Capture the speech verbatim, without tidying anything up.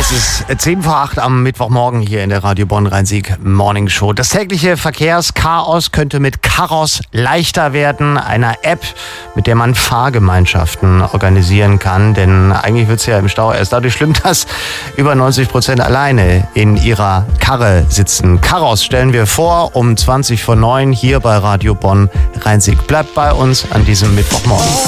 Es ist zehn vor acht am Mittwochmorgen hier in der Radio Bonn Rhein-Sieg Morning Show. Das tägliche Verkehrschaos könnte mit Karos leichter werden, einer App, mit der man Fahrgemeinschaften organisieren kann. Denn eigentlich wird es ja im Stau erst dadurch schlimm, dass über neunzig Prozent alleine in ihrer Karre sitzen. Karos stellen wir vor um zwanzig vor neun hier bei Radio Bonn Rhein-Sieg. Bleibt bei uns an diesem Mittwochmorgen.